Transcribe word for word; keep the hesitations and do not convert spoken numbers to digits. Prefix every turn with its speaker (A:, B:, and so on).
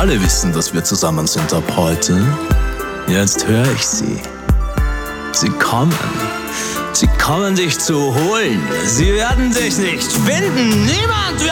A: alle wissen, dass wir zusammen sind ab heute. Jetzt höre ich sie. Sie kommen. Sie kommen dich zu holen. Sie werden dich nicht finden. Niemand wird